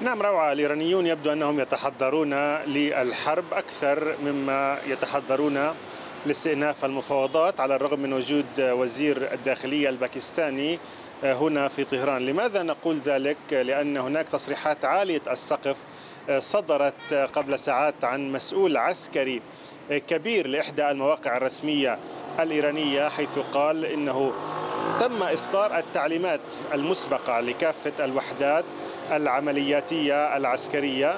نعم، روعة. الإيرانيون يبدو أنهم يتحضرون للحرب أكثر مما يتحضرون لاستئناف المفاوضات، على الرغم من وجود وزير الداخلية الباكستاني هنا في طهران. لماذا نقول ذلك؟ لأن هناك تصريحات عالية السقف صدرت قبل ساعات عن مسؤول عسكري كبير لإحدى المواقع الرسمية الإيرانية، حيث قال إنه تم إصدار التعليمات المسبقة لكافة الوحدات العملياتية العسكرية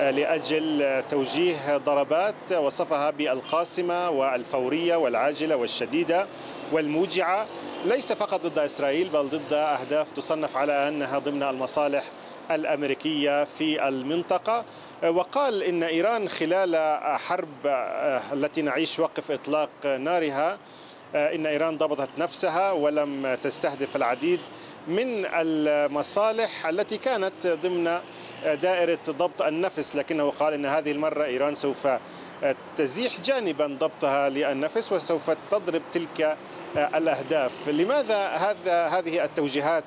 لأجل توجيه ضربات وصفها بالقاصمة والفورية والعاجلة والشديدة والموجعة، ليس فقط ضد إسرائيل بل ضد أهداف تصنف على أنها ضمن المصالح الأمريكية في المنطقة. وقال إن إيران خلال حرب التي نعيش وقف إطلاق نارها، إن إيران ضبطت نفسها ولم تستهدف العديد من المصالح التي كانت ضمن دائرة ضبط النفس، لكنه قال إن هذه المرة إيران سوف تزيح جانبا ضبطها للنفس وسوف تضرب تلك الأهداف. لماذا هذه التوجيهات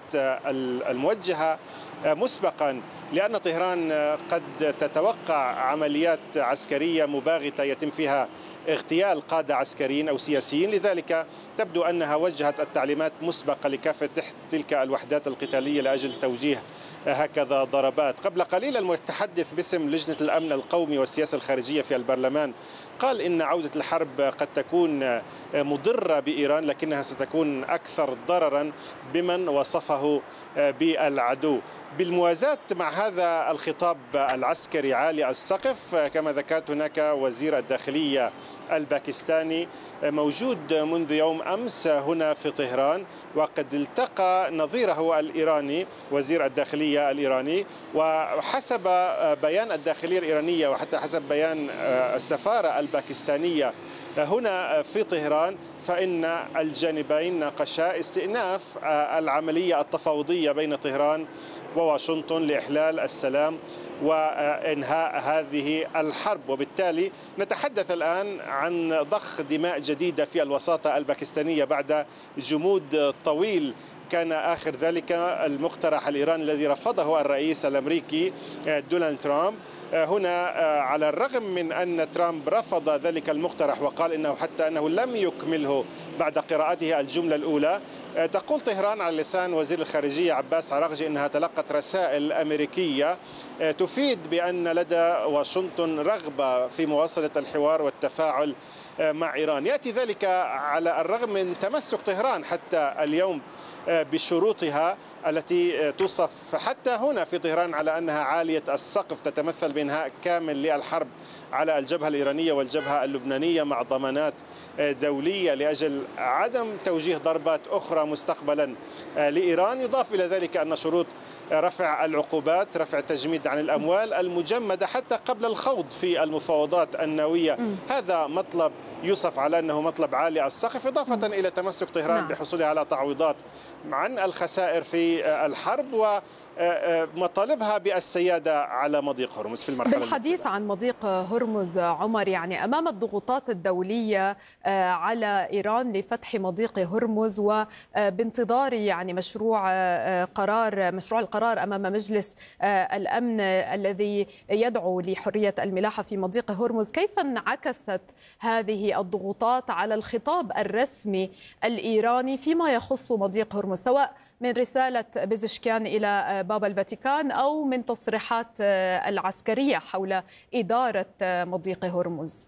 الموجهة مسبقا؟ لأن طهران قد تتوقع عمليات عسكرية مباغتة يتم فيها اغتيال قادة عسكريين أو سياسيين، لذلك تبدو أنها وجهت التعليمات مسبقة لكافة تلك الوحدات القتالية لأجل توجيه هكذا ضربات. قبل قليل المتحدث باسم لجنة الأمن القومي والسياسة الخارجية في البرلمان قال إن عودة الحرب قد تكون مضرة بإيران، لكنها ستكون أكثر ضررا بمن وصفه بالعدو. بالموازاة مع هذا الخطاب العسكري عالي السقف، كما ذكرت هناك وزير الداخلية الباكستاني موجود منذ يوم أمس هنا في طهران، وقد التقى نظيره الإيراني وزير الداخلية الإيراني. وحسب بيان الداخلية الإيرانية وحتى حسب بيان السفارة الباكستانية هنا في طهران، فإن الجانبين ناقشا استئناف العملية التفاوضية بين طهران وواشنطن لإحلال السلام وإنهاء هذه الحرب. وبالتالي نتحدث الآن عن ضخ دماء جديدة في الوساطة الباكستانية بعد جمود طويل. كان آخر ذلك المقترح الإيراني الذي رفضه الرئيس الأمريكي دونالد ترامب. هنا على الرغم من أن ترامب رفض ذلك المقترح وقال إنه حتى أنه لم يكمله بعد قراءته الجملة الأولى، تقول طهران على لسان وزير الخارجية عباس عراقجي أنها تلقت رسائل أمريكية تفيد بأن لدى واشنطن رغبة في مواصلة الحوار والتفاعل مع إيران. يأتي ذلك على الرغم من تمسك طهران حتى اليوم بشروطها التي توصف حتى هنا في طهران على أنها عالية السقف، تتمثل بإنهاء كامل للحرب على الجبهة الإيرانية والجبهة اللبنانية مع ضمانات دولية لأجل عدم توجيه ضربات أخرى مستقبلا لإيران. يضاف إلى ذلك أن شروط رفع العقوبات، رفع التجميد عن الأموال المجمدة حتى قبل الخوض في المفاوضات النووية، هذا مطلب يوصف على أنه مطلب عالي السقف، إضافة إلى تمسك طهران بحصولها على تعويضات عن الخسائر في الحرب ومطالبها بالسيادة على مضيق هرمز في المرحلة. بالحديث عن مضيق هرمز عمر، يعني أمام الضغوطات الدولية على إيران لفتح مضيق هرمز وبانتظار يعني مشروع القرار أمام مجلس الأمن الذي يدعو لحرية الملاحة في مضيق هرمز، كيف انعكست هذه الضغوطات على الخطاب الرسمي الإيراني فيما يخص مضيق هرمز، سواء من رسالة بيزشكيان إلى بابا الفاتيكان أو من تصريحات العسكرية حول إدارة مضيق هرمز؟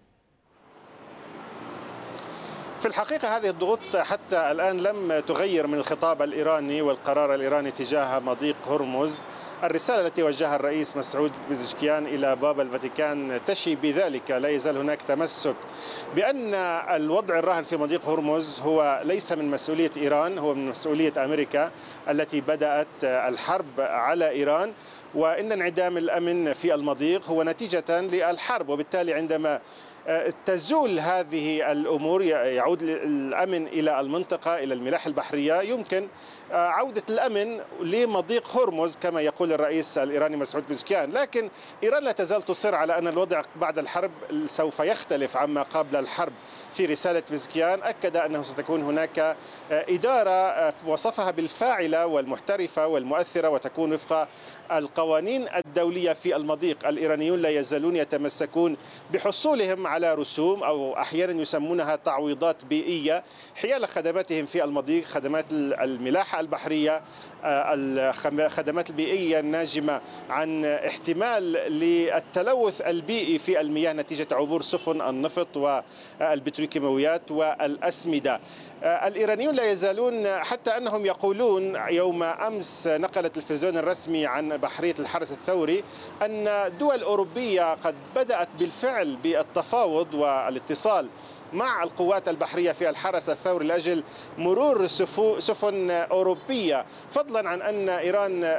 في الحقيقة هذه الضغوط حتى الآن لم تغير من الخطاب الإيراني والقرار الإيراني تجاه مضيق هرمز. الرسالة التي وجهها الرئيس مسعود بيزشكيان إلى بابا الفاتيكان تشي بذلك. لا يزال هناك تمسك بأن الوضع الراهن في مضيق هرمز هو ليس من مسؤولية إيران، هو من مسؤولية أمريكا التي بدأت الحرب على إيران، وإن انعدام الأمن في المضيق هو نتيجة للحرب. وبالتالي عندما تزول هذه الأمور، يعود الأمن إلى المنطقة، إلى الملاحة البحرية، يمكن عودة الأمن لمضيق هرمز كما يقول الرئيس الإيراني مسعود بزكيان. لكن إيران لا تزال تصر على أن الوضع بعد الحرب سوف يختلف عما قبل الحرب. في رسالة بزكيان أكد أنه ستكون هناك إدارة وصفها بالفاعلة والمحترفة والمؤثرة وتكون وفق القوانين الدولية في المضيق. الإيرانيون لا يزالون يتمسكون بحصولهم على رسوم أو أحيانا يسمونها تعويضات بيئية حيال خدماتهم في المضيق، خدمات الملاحة البحرية، الخدمات البيئية الناجمة عن احتمال للتلوث البيئي في المياه نتيجة عبور سفن النفط والبتروكيماويات والأسمدة. الإيرانيون لا يزالون، حتى أنهم يقولون يوم أمس نقل التلفزيون الرسمي عن بحرية الحرس الثوري أن دول أوروبية قد بدأت بالفعل بالتفاوض والاتصال مع القوات البحرية في الحرس الثوري لأجل مرور سفن أوروبية، فضلا عن أن إيران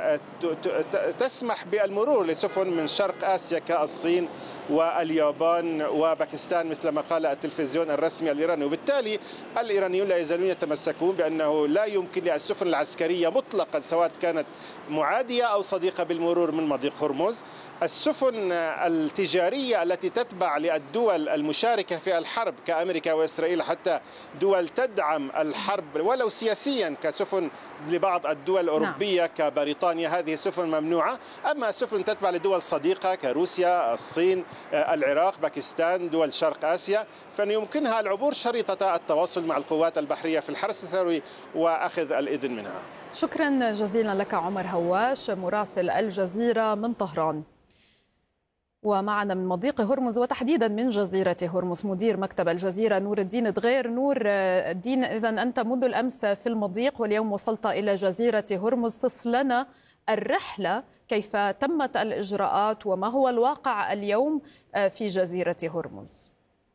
تسمح بالمرور لسفن من شرق آسيا كالصين واليابان وباكستان مثل ما قال التلفزيون الرسمي الإيراني. وبالتالي الإيرانيون لا يزالون يتمسكون بأنه لا يمكن للسفن العسكرية مطلقا سواء كانت معادية أو صديقة بالمرور من مضيق هرمز. السفن التجارية التي تتبع للدول المشاركة في الحرب كأمريكا وإسرائيل، حتى دول تدعم الحرب ولو سياسيا كسفن لبعض الدول الأوروبية كبريطانيا، هذه السفن ممنوعة. أما السفن تتبع لدول صديقة كروسيا، الصين، العراق، باكستان، دول شرق آسيا، فإن يمكنها العبور شريطة التواصل مع القوات البحرية في الحرس الثوري وأخذ الإذن منها. شكرا جزيلا لك عمر هواش مراسل الجزيرة من طهران. ومعنا من مضيق هرمز وتحديدا من جزيرة هرمز مدير مكتب الجزيرة نور الدين دغير. نور الدين، إذن أنت منذ الأمس في المضيق واليوم وصلت إلى جزيرة هرمز، صف لنا الرحلة، كيف تمت الإجراءات وما هو الواقع اليوم في جزيرة هرمز؟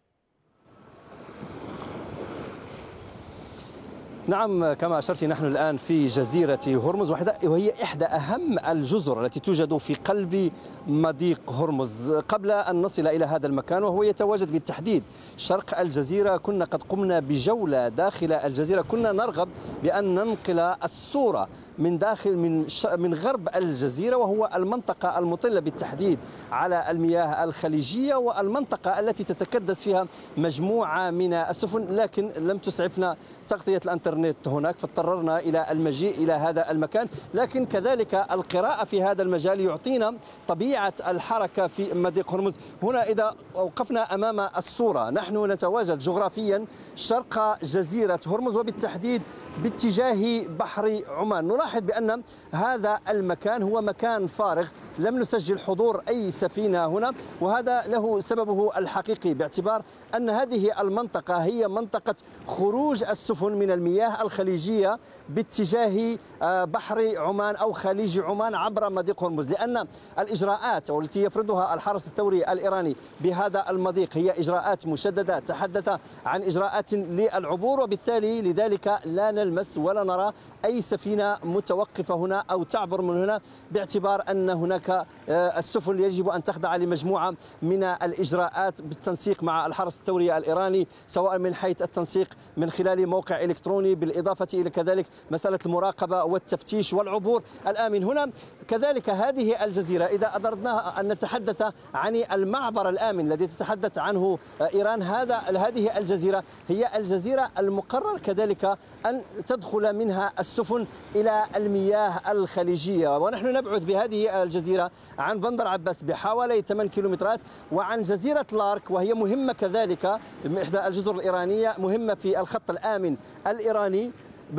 نعم، كما أشرت نحن الآن في جزيرة هرمز وهي إحدى أهم الجزر التي توجد في قلب مضيق هرمز. قبل أن نصل إلى هذا المكان وهو يتواجد بالتحديد شرق الجزيرة، كنا قد قمنا بجولة داخل الجزيرة، كنا نرغب بأن ننقل الصورة من داخل من غرب الجزيرة، وهو المنطقة المطلة بالتحديد على المياه الخليجية والمنطقة التي تتكدس فيها مجموعة من السفن، لكن لم تسعفنا تغطية الانترنت هناك فاضطررنا إلى المجيء إلى هذا المكان. لكن كذلك القراءة في هذا المجال يعطينا طبيعة الحركة في مضيق هرمز. هنا إذا وقفنا أمام الصورة نحن نتواجد جغرافيا شرق جزيرة هرمز وبالتحديد باتجاه بحر عمان. نلاحظ بأن هذا المكان هو مكان فارغ، لم نسجل حضور أي سفينة هنا، وهذا له سببه الحقيقي باعتبار أن هذه المنطقة هي منطقة خروج السفن من المياه الخليجية باتجاه بحر عمان أو خليج عمان عبر مضيق هرمز، لأن الإجراءات التي يفرضها الحرس الثوري الإيراني بهذا المضيق هي إجراءات مشددة، تحدث عن إجراءات للعبور، وبالتالي لذلك لا نلمس ولا نرى أي سفينة متوقفة هنا أو تعبر من هنا، باعتبار أن هناك السفن يجب أن تخضع لمجموعة من الإجراءات بالتنسيق مع الحرس الثوري الإيراني، سواء من حيث التنسيق من خلال موقع إلكتروني، بالإضافة إلى كذلك مسألة المراقبة والتفتيش والعبور الآمن هنا. كذلك هذه الجزيرة إذا أردنا أن نتحدث عن المعبر الآمن الذي تتحدث عنه إيران، هذه الجزيرة هي الجزيرة المقرر كذلك أن تدخل منها السفن إلى المياه الخليجية، ونحن نبعد بهذه الجزيرة عن بندر عباس بحوالي 8 كيلومترات، وعن جزيرة لارك وهي مهمة كذلك إحدى الجزر الإيرانية مهمة في الخط الآمن الإيراني.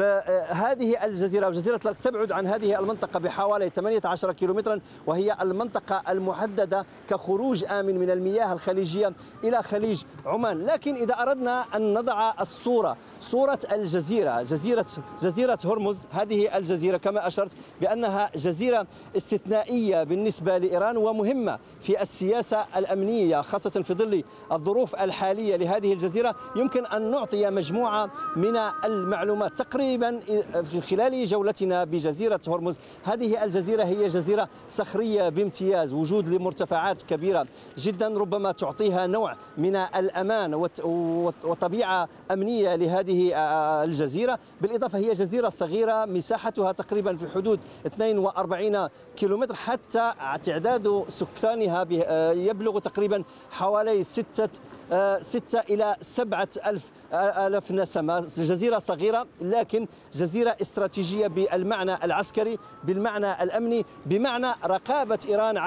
هذه الجزيرة وجزيرة لارك تبعد عن هذه المنطقة بحوالي 18 كيلومترا، وهي المنطقة المحددة كخروج آمن من المياه الخليجية إلى خليج عمان. لكن إذا أردنا أن نضع صورة الجزيرة، جزيرة هرمز، هذه الجزيرة كما أشرت بأنها جزيرة استثنائية بالنسبة لإيران ومهمة في السياسة الأمنية، خاصة في ظل الظروف الحالية لهذه الجزيرة. يمكن أن نعطي مجموعة من المعلومات. تقريبا تقريبا في خلال جولتنا بجزيرة هرمز. هذه الجزيرة هي جزيرة صخرية بامتياز، وجود لمرتفعات كبيرة جدا ربما تعطيها نوع من الأمان وطبيعة أمنية لهذه الجزيرة. بالإضافة هي جزيرة صغيرة مساحتها تقريبا في حدود 42 كيلومتر، حتى تعداد سكانها يبلغ تقريبا حوالي 6 إلى 7 ألف نسمة. جزيرة صغيرة لكن جزيرة استراتيجية بالمعنى العسكري، بالمعنى الأمني، بمعنى رقابة إيران